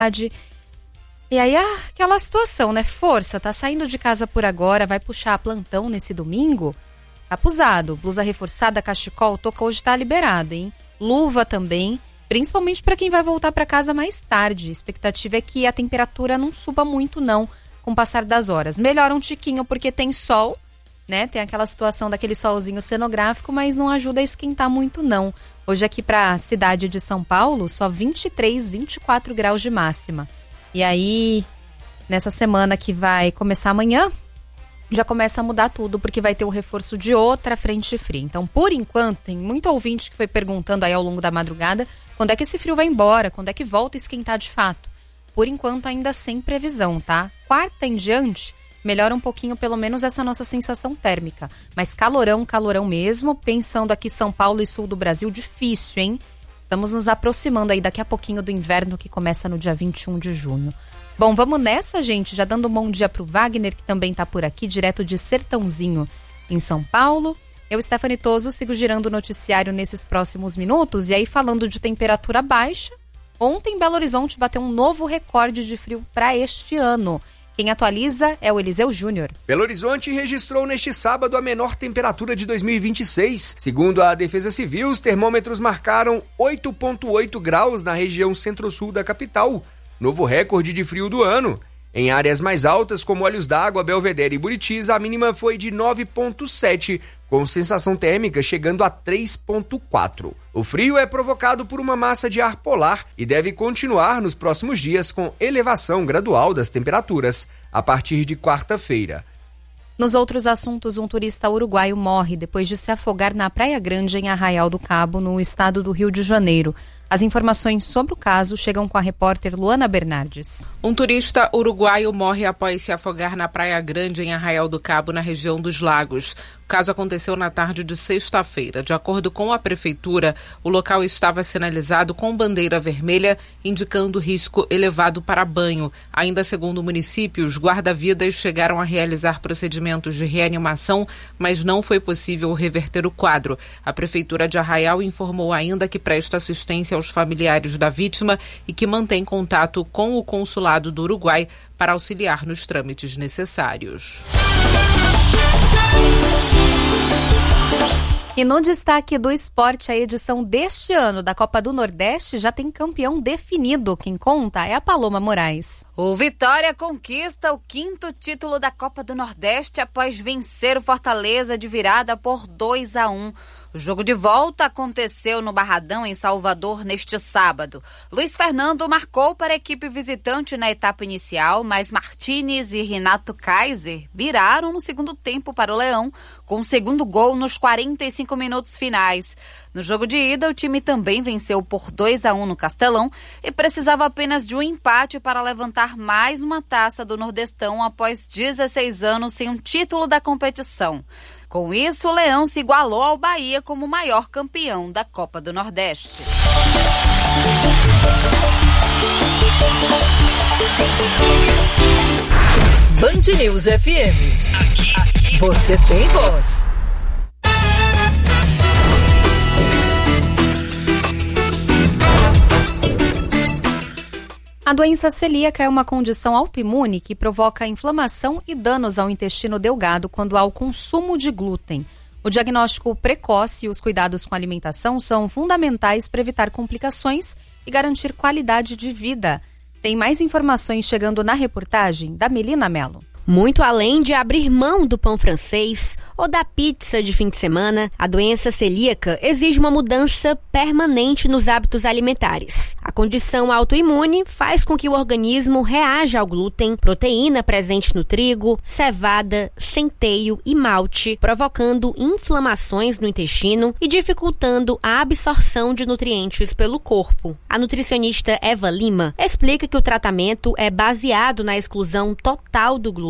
E aí aquela situação, né? Força, tá saindo de casa por agora, vai puxar plantão nesse domingo? Capuzado, blusa reforçada, cachecol, touca hoje tá liberado, hein? Luva também, principalmente para quem vai voltar para casa mais tarde. A expectativa é que a temperatura não suba muito não com o passar das horas. Melhora um tiquinho porque tem sol, né? Tem aquela situação daquele solzinho cenográfico, mas não ajuda a esquentar muito não. Hoje aqui para a cidade de São Paulo, só 23, 24 graus de máxima. E aí, nessa semana que vai começar amanhã, já começa a mudar tudo, porque vai ter o reforço de outra frente fria. Então, por enquanto, tem muito ouvinte que foi perguntando aí ao longo da madrugada quando é que esse frio vai embora, quando é que volta a esquentar de fato. Por enquanto, ainda sem previsão, tá? Quarta em diante, melhora um pouquinho pelo menos essa nossa sensação térmica. Mas calorão mesmo, pensando aqui São Paulo e sul do Brasil, difícil, hein? Estamos nos aproximando aí daqui a pouquinho do inverno que começa no dia 21 de junho. Bom, vamos nessa, gente, já dando um bom dia pro Wagner, que também tá por aqui, direto de Sertãozinho, em São Paulo. Eu, Stephanie Toso, sigo girando o noticiário nesses próximos minutos. E aí, falando de temperatura baixa, ontem Belo Horizonte bateu um novo recorde de frio para este ano. Quem atualiza é o Eliseu Júnior. Belo Horizonte registrou neste sábado a menor temperatura de 2026. Segundo a Defesa Civil, os termômetros marcaram 8,8 graus na região centro-sul da capital, novo recorde de frio do ano. Em áreas mais altas, como Olhos d'Água, Belvedere e Buritis, a mínima foi de 9,7, com sensação térmica chegando a 3,4. O frio é provocado por uma massa de ar polar e deve continuar nos próximos dias com elevação gradual das temperaturas, a partir de quarta-feira. Nos outros assuntos, um turista uruguaio morre depois de se afogar na Praia Grande, em Arraial do Cabo, no estado do Rio de Janeiro. As informações sobre o caso chegam com a repórter Luana Bernardes. Um turista uruguaio morre após se afogar na Praia Grande, em Arraial do Cabo, na região dos Lagos. O caso aconteceu na tarde de sexta-feira. De acordo com a prefeitura, o local estava sinalizado com bandeira vermelha, indicando risco elevado para banho. Ainda segundo o município, os guarda-vidas chegaram a realizar procedimentos de reanimação, mas não foi possível reverter o quadro. A prefeitura de Arraial informou ainda que presta assistência aos familiares da vítima e que mantém contato com o consulado do Uruguai para auxiliar nos trâmites necessários. E no destaque do esporte, a edição deste ano da Copa do Nordeste já tem campeão definido. Quem conta é a Paloma Moraes. O Vitória conquista o 5º título da Copa do Nordeste após vencer o Fortaleza de virada por 2-1. O jogo de volta aconteceu no Barradão, em Salvador, neste sábado. Luiz Fernando marcou para a equipe visitante na etapa inicial, mas Martínez e Renato Kaiser viraram no segundo tempo para o Leão, com o segundo gol nos 45 minutos finais. No jogo de ida, o time também venceu por 2-1 no Castelão e precisava apenas de um empate para levantar mais uma taça do Nordestão após 16 anos sem um título da competição. Com isso, o Leão se igualou ao Bahia como o maior campeão da Copa do Nordeste. Band News FM. Aqui você tem voz. A doença celíaca é uma condição autoimune que provoca inflamação e danos ao intestino delgado quando há o consumo de glúten. O diagnóstico precoce e os cuidados com a alimentação são fundamentais para evitar complicações e garantir qualidade de vida. Tem mais informações chegando na reportagem da Melina Mello. Muito além de abrir mão do pão francês ou da pizza de fim de semana, a doença celíaca exige uma mudança permanente nos hábitos alimentares. A condição autoimune faz com que o organismo reaja ao glúten, proteína presente no trigo, cevada, centeio e malte, provocando inflamações no intestino e dificultando a absorção de nutrientes pelo corpo. A nutricionista Eva Lima explica que o tratamento é baseado na exclusão total do glúten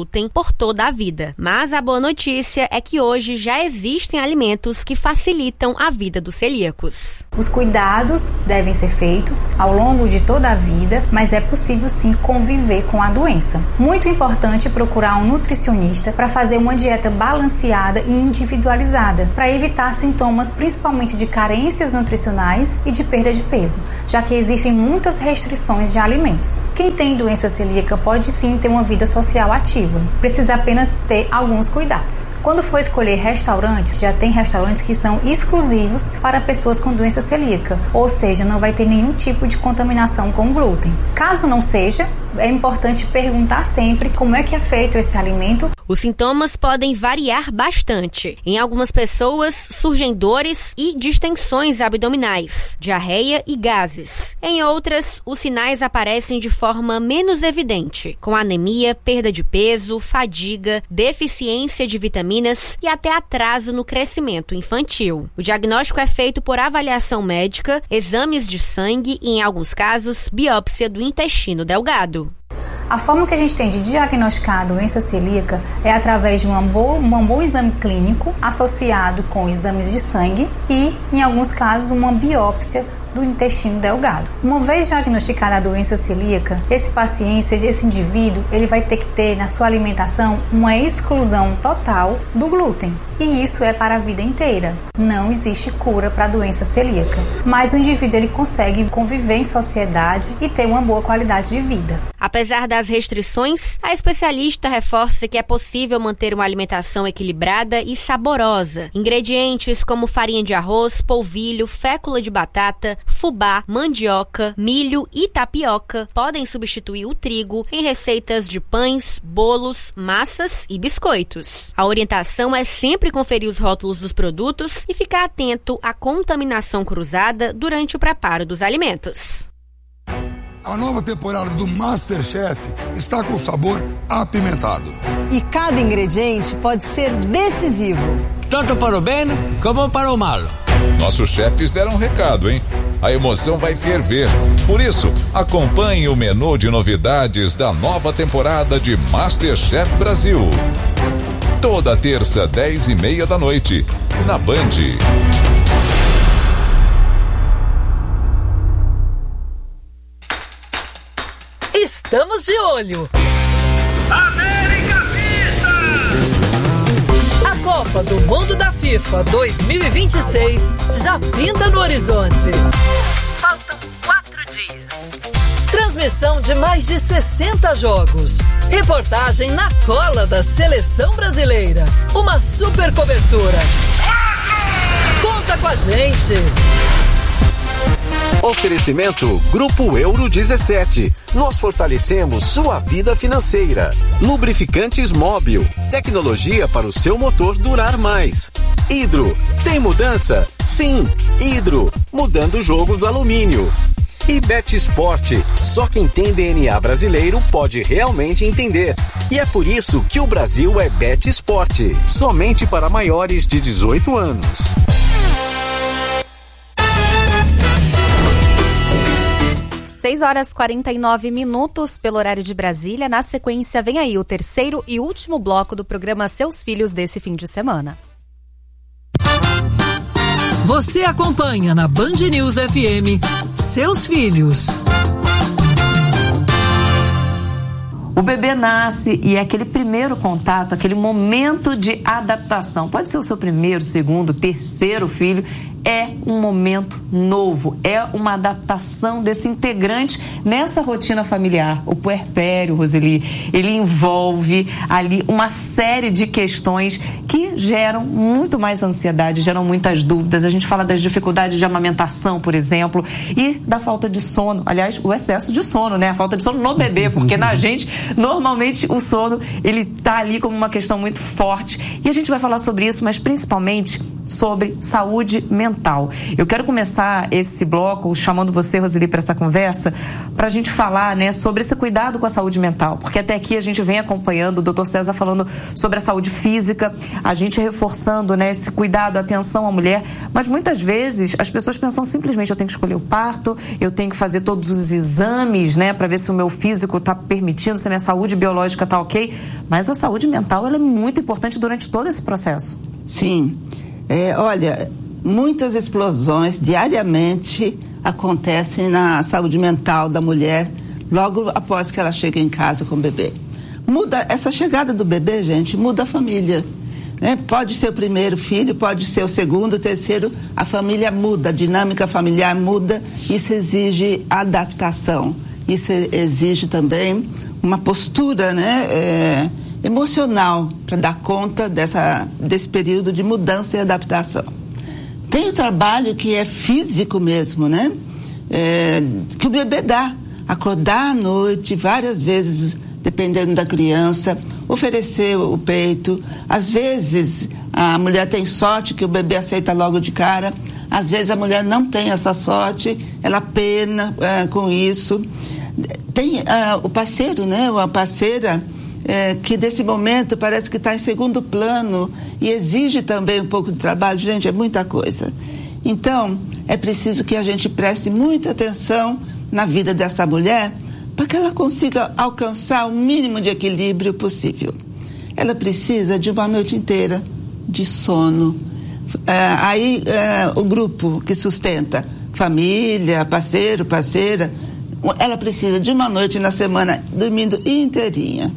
glúten por toda a vida. Mas a boa notícia é que hoje já existem alimentos que facilitam a vida dos celíacos. Os cuidados devem ser feitos ao longo de toda a vida, mas é possível sim conviver com a doença. Muito importante procurar um nutricionista para fazer uma dieta balanceada e individualizada, para evitar sintomas principalmente de carências nutricionais e de perda de peso, já que existem muitas restrições de alimentos. Quem tem doença celíaca pode sim ter uma vida social ativa, precisa apenas ter alguns cuidados. Quando for escolher restaurantes, já tem restaurantes que são exclusivos para pessoas com doença celíaca, ou seja, não vai ter nenhum tipo de contaminação com glúten. Caso não seja, é importante perguntar sempre como é que é feito esse alimento. Os sintomas podem variar bastante. Em algumas pessoas surgem dores e distensões abdominais, diarreia e gases. Em outras, os sinais aparecem de forma menos evidente, com anemia, perda de peso, fadiga, deficiência de vitaminas e até atraso no crescimento infantil. O diagnóstico é feito por avaliação médica, exames de sangue e, em alguns casos, biópsia do intestino delgado. A forma que a gente tem de diagnosticar a doença celíaca é através de um bom exame clínico associado com exames de sangue e, em alguns casos, uma biópsia do intestino delgado. Uma vez diagnosticada a doença celíaca, esse indivíduo, ele vai ter que ter na sua alimentação uma exclusão total do glúten. E isso é para a vida inteira. Não existe cura para a doença celíaca. Mas o indivíduo ele consegue conviver em sociedade e ter uma boa qualidade de vida. Apesar das restrições, a especialista reforça que é possível manter uma alimentação equilibrada e saborosa. Ingredientes como farinha de arroz, polvilho, fécula de batata, fubá, mandioca, milho e tapioca podem substituir o trigo em receitas de pães, bolos, massas e biscoitos. A orientação é sempre conferir os rótulos dos produtos e ficar atento à contaminação cruzada durante o preparo dos alimentos. A nova temporada do MasterChef está com sabor apimentado. E cada ingrediente pode ser decisivo. Tanto para o bem como para o mal. Nossos chefes deram um recado, hein? A emoção vai ferver. Por isso, acompanhe o menu de novidades da nova temporada de MasterChef Brasil. Toda terça, 10h30 da noite, na Band. Estamos de olho. América Vista! A Copa do Mundo da FIFA 2026 já pinta no horizonte. Faltam 4 dias. Transmissão de mais de 60 jogos. Reportagem na cola da seleção brasileira. Uma super cobertura. Conta com a gente. Oferecimento Grupo Euro 17. Nós fortalecemos sua vida financeira. Lubrificantes Móbil. Tecnologia para o seu motor durar mais. Hidro. Tem mudança? Sim. Hidro. Mudando o jogo do alumínio. E BetSport. Só quem tem DNA brasileiro pode realmente entender. E é por isso que o Brasil é BetSport. Somente para maiores de 18 anos. 6h49 pelo horário de Brasília. Na sequência, vem aí o terceiro e último bloco do programa Seus Filhos desse fim de semana. Você acompanha na Band News FM Seus Filhos. O bebê nasce e é aquele primeiro contato, aquele momento de adaptação. Pode ser o seu primeiro, segundo, terceiro filho. É um momento novo, é uma adaptação desse integrante nessa rotina familiar. O puerpério, Roseli, ele envolve ali uma série de questões que geram muito mais ansiedade, geram muitas dúvidas. A gente fala das dificuldades de amamentação, por exemplo, e da falta de sono. Aliás, o excesso de sono, né? A falta de sono no bebê, porque na gente, normalmente, o sono, ele tá ali como uma questão muito forte. E a gente vai falar sobre isso, mas principalmente sobre saúde mental. Eu quero começar esse bloco chamando você, Roseli, para essa conversa, para a gente falar, né, sobre esse cuidado com a saúde mental, porque até aqui a gente vem acompanhando o Dr. César falando sobre a saúde física, a gente reforçando, né, esse cuidado, atenção à mulher, mas muitas vezes as pessoas pensam simplesmente, eu tenho que escolher o parto, eu tenho que fazer todos os exames, né, para ver se o meu físico está permitindo, se a minha saúde biológica está ok, mas a saúde mental ela é muito importante durante todo esse processo. Sim. Olha, muitas explosões diariamente acontecem na saúde mental da mulher logo após que ela chega em casa com o bebê. Muda, essa chegada do bebê, gente, muda a família, né? Pode ser o primeiro filho, pode ser o segundo, o terceiro, a família muda, a dinâmica familiar muda, isso exige adaptação, isso exige também uma postura, né, emocional para dar conta desse período de mudança e adaptação. Tem o trabalho que é físico mesmo, né? Que o bebê dá. Acordar à noite, várias vezes, dependendo da criança, oferecer o peito. Às vezes, a mulher tem sorte que o bebê aceita logo de cara. Às vezes, a mulher não tem essa sorte, ela pena com isso. Tem o parceiro, né? Ou a parceira, que nesse momento parece que está em segundo plano e exige também um pouco de trabalho. Gente, é muita coisa. Então, é preciso que a gente preste muita atenção na vida dessa mulher para que ela consiga alcançar o mínimo de equilíbrio possível. Ela precisa de uma noite inteira de sono. O grupo que sustenta, família, parceiro, parceira, ela precisa de uma noite na semana dormindo inteirinha.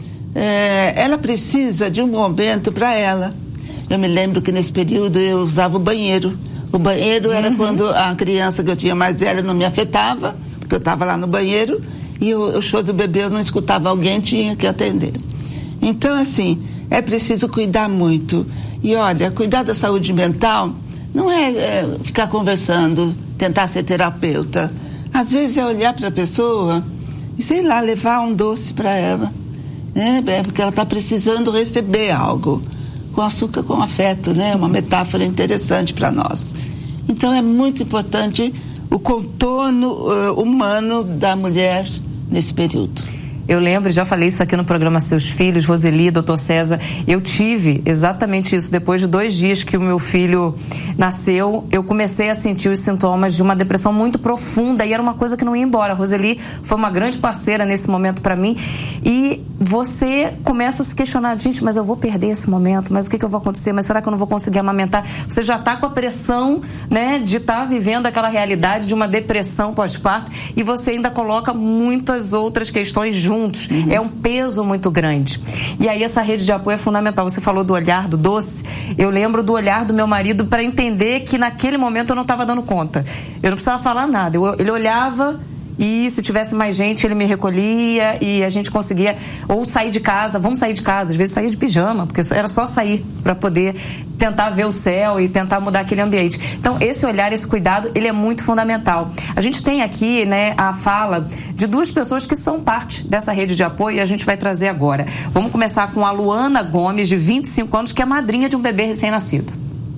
Ela precisa de um momento para ela. Eu me lembro que nesse período eu usava o banheiro. O banheiro era quando a criança que eu tinha mais velha não me afetava, porque eu estava lá no banheiro e o choro do bebê eu não escutava alguém, tinha que atender. Então, assim, é preciso cuidar muito. E olha, cuidar da saúde mental não é ficar conversando, tentar ser terapeuta. Às vezes é olhar para a pessoa e, sei lá, levar um doce para ela. Porque ela está precisando receber algo. Com açúcar, com afeto, né? Uma metáfora interessante para nós. Então é muito importante o contorno humano da mulher nesse período. Eu lembro, já falei isso aqui no programa Seus Filhos, Roseli, Dr. César, eu tive exatamente isso. Depois de 2 dias que o meu filho nasceu, eu comecei a sentir os sintomas de uma depressão muito profunda e era uma coisa que não ia embora. A Roseli foi uma grande parceira nesse momento para mim e você começa a se questionar, gente, mas eu vou perder esse momento, mas o que eu vou acontecer? Mas será que eu não vou conseguir amamentar? Você já está com a pressão, né, de estar vivendo aquela realidade de uma depressão pós-parto e você ainda coloca muitas outras questões juntos. É um peso muito grande. E aí essa rede de apoio é fundamental. Você falou do olhar do doce. Eu lembro do olhar do meu marido para entender que naquele momento eu não estava dando conta. Eu não precisava falar nada. Ele olhava e se tivesse mais gente ele me recolhia e a gente conseguia ou sair de casa, vamos sair de casa, às vezes sair de pijama, porque era só sair para poder tentar ver o céu e tentar mudar aquele ambiente. Então esse olhar, esse cuidado, ele é muito fundamental. A gente tem aqui, né, a fala de 2 pessoas que são parte dessa rede de apoio e a gente vai trazer agora. Vamos começar com a Luana Gomes, de 25 anos, que é madrinha de um bebê recém-nascido.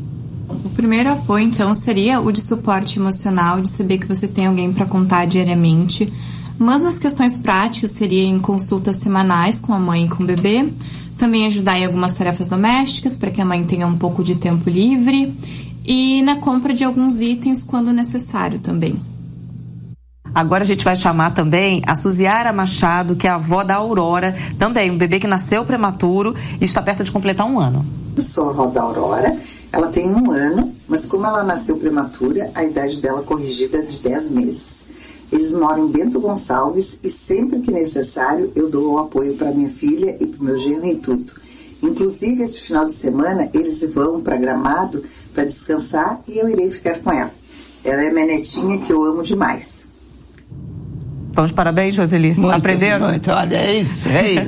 O primeiro apoio, então, seria o de suporte emocional, de saber que você tem alguém para contar diariamente. Mas nas questões práticas, seria em consultas semanais com a mãe e com o bebê. Também ajudar em algumas tarefas domésticas, para que a mãe tenha um pouco de tempo livre. E na compra de alguns itens, quando necessário também. Agora a gente vai chamar também a Suziara Machado, que é a avó da Aurora, também um bebê que nasceu prematuro e está perto de completar 1 ano. Eu sou a avó da Aurora, ela tem 1 ano, mas como ela nasceu prematura, a idade dela corrigida é de 10 meses. Eles moram em Bento Gonçalves e sempre que necessário eu dou o apoio para minha filha e para o meu genro em tudo. Inclusive, esse final de semana eles vão para Gramado para descansar e eu irei ficar com ela. Ela é minha netinha que eu amo demais. Então, os parabéns, Roseli. Muito, aprenderam? Muito, olha, é isso.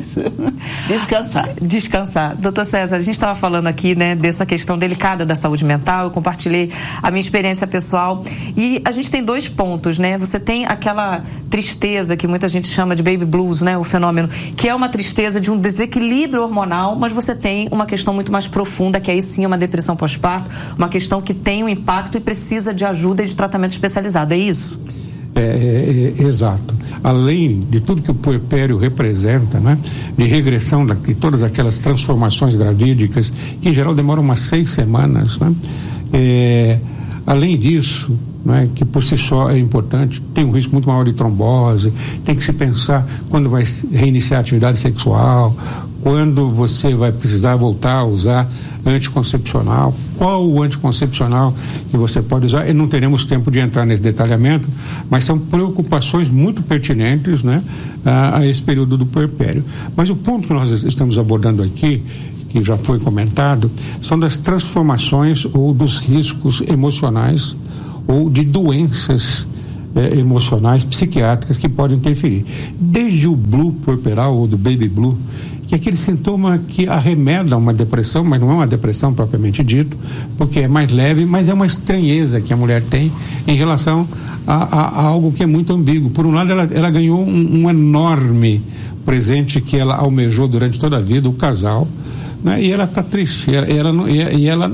Descansar. Doutor César, a gente estava falando aqui, né, dessa questão delicada da saúde mental, eu compartilhei a minha experiência pessoal e a gente tem 2 pontos, né? Você tem aquela tristeza que muita gente chama de baby blues, né, o fenômeno, que é uma tristeza de um desequilíbrio hormonal, mas você tem uma questão muito mais profunda, que aí sim é uma depressão pós-parto, uma questão que tem um impacto e precisa de ajuda e de tratamento especializado, é isso? Exato. Além de tudo que o puerpério representa, né, de regressão de todas aquelas transformações gravídicas, que em geral demoram umas 6 semanas, né, além disso, né, que por si só é importante, tem um risco muito maior de trombose, tem que se pensar quando vai reiniciar a atividade sexual, quando você vai precisar voltar a usar anticoncepcional, qual o anticoncepcional que você pode usar, e não teremos tempo de entrar nesse detalhamento, mas são preocupações muito pertinentes, né, a esse período do puerpério. Mas o ponto que nós estamos abordando aqui, que já foi comentado, são das transformações ou dos riscos emocionais ou de doenças emocionais, psiquiátricas que podem interferir. Desde o blue puerperal ou do baby blue, que é aquele sintoma que arremeda uma depressão, mas não é uma depressão propriamente dito, porque é mais leve, mas é uma estranheza que a mulher tem em relação a algo que é muito ambíguo. Por um lado, ela ganhou um enorme presente que ela almejou durante toda a vida, o casal, né? E ela está triste, ela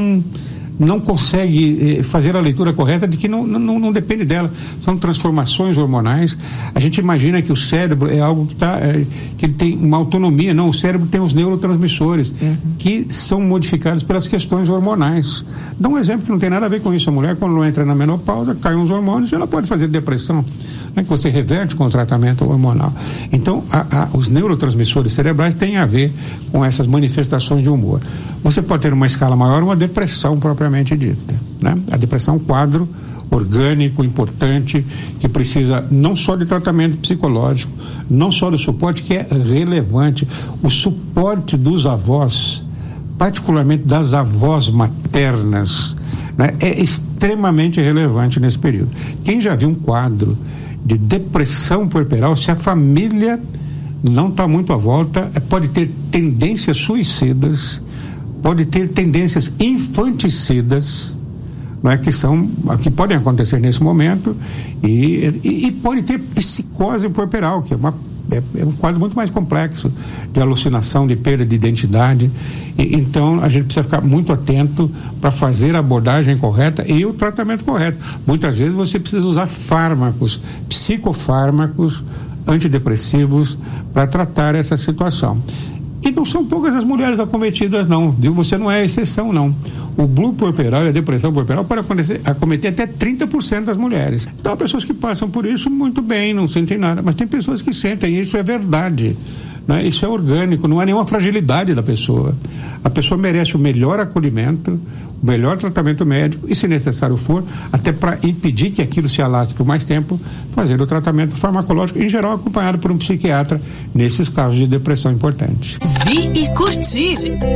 não consegue fazer a leitura correta de que não depende dela. São transformações hormonais. A gente imagina que o cérebro é algo que ele tem uma autonomia. Não, o cérebro tem os neurotransmissores que são modificados pelas questões hormonais. Dá um exemplo que não tem nada a ver com isso. A mulher, quando entra na menopausa, caem os hormônios e ela pode fazer depressão, né, que você reverte com o tratamento hormonal. Então, os neurotransmissores cerebrais têm a ver com essas manifestações de humor. Você pode ter uma escala maior, uma depressão propriamente dita, né? A depressão é um quadro orgânico, importante, que precisa não só de tratamento psicológico, não só do suporte, que é relevante. O suporte dos avós, particularmente das avós maternas, né, é extremamente relevante nesse período. Quem já viu um quadro de depressão puerperal, se a família não está muito à volta, pode ter tendências suicidas, pode ter tendências infanticidas, não é, que podem acontecer nesse momento, e pode ter psicose puerperal, que é um quadro muito mais complexo, de alucinação, de perda de identidade. Então a gente precisa ficar muito atento para fazer a abordagem correta e o tratamento correto. Muitas vezes você precisa usar fármacos, psicofármacos, antidepressivos, para tratar essa situação. E não são poucas as mulheres acometidas, não, viu? Você não é exceção, não. O blue puerperal e a depressão puerperal pode acometer até 30% das mulheres. Então, há pessoas que passam por isso muito bem, não sentem nada, mas tem pessoas que sentem, e isso é verdade, né? Isso é orgânico, não há nenhuma fragilidade da pessoa. A pessoa merece o melhor acolhimento, o melhor tratamento médico e, se necessário for, até para impedir que aquilo se alastre por mais tempo, fazer o tratamento farmacológico, em geral acompanhado por um psiquiatra, nesses casos de depressão importante. Vi e curti.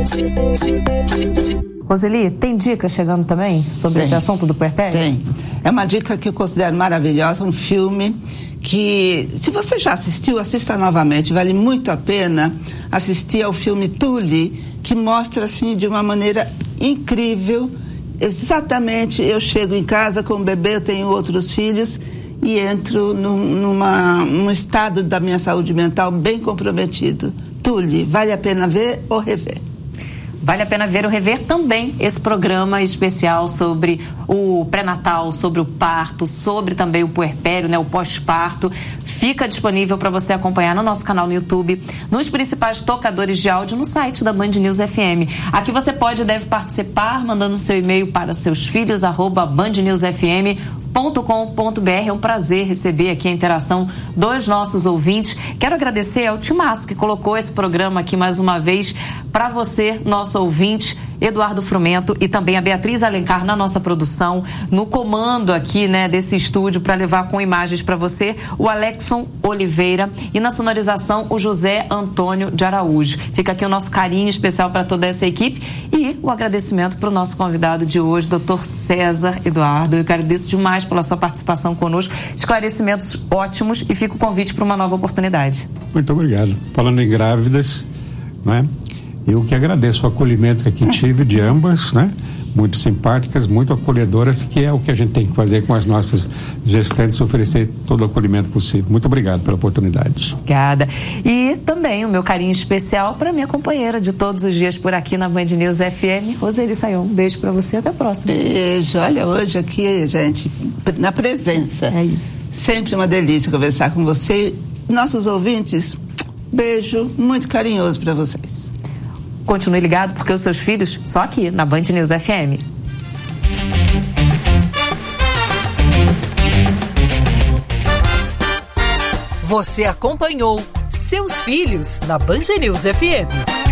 Roseli, tem dica chegando também sobre esse assunto do puerpério? Tem. É uma dica que eu considero maravilhosa, um filme que, se você já assistiu, assista novamente. Vale muito a pena assistir ao filme Tully, que mostra, assim, de uma maneira incrível, exatamente, eu chego em casa com o bebê, eu tenho outros filhos e entro num estado da minha saúde mental bem comprometido. Tully, vale a pena ver ou rever? Vale a pena ver ou rever também esse programa especial sobre o pré-natal, sobre o parto, sobre também o puerpério, né, o pós-parto. Fica disponível para você acompanhar no nosso canal no YouTube, nos principais tocadores de áudio, no site da Band News FM. Aqui você pode e deve participar mandando seu e-mail para seusfilhos@bandnewsfm.com.br. É um prazer receber aqui a interação dos nossos ouvintes. Quero agradecer ao Timaço, que colocou esse programa aqui mais uma vez para você, nosso ouvinte. Eduardo Frumento e também a Beatriz Alencar na nossa produção, no comando aqui, né, desse estúdio para levar com imagens para você, o Alexson Oliveira e na sonorização o José Antônio de Araújo. Fica aqui o nosso carinho especial para toda essa equipe e o agradecimento para o nosso convidado de hoje, Dr. César Eduardo. Eu agradeço demais pela sua participação conosco, esclarecimentos ótimos e fica o convite para uma nova oportunidade. Muito obrigado. Falando em grávidas, né? Eu que agradeço o acolhimento que aqui tive de ambas, né? Muito simpáticas, muito acolhedoras, que é o que a gente tem que fazer com as nossas gestantes, oferecer todo o acolhimento possível. Muito obrigado pela oportunidade. Obrigada. E também o meu carinho especial para minha companheira de todos os dias por aqui na Band News FM, Roseli Sayão. Um beijo para você, até a próxima. Beijo. Olha, hoje aqui, gente, na presença. É isso. Sempre uma delícia conversar com você. Nossos ouvintes, beijo muito carinhoso para vocês. Continue ligado porque os seus filhos só aqui na Band News FM. Você acompanhou Seus Filhos na Band News FM.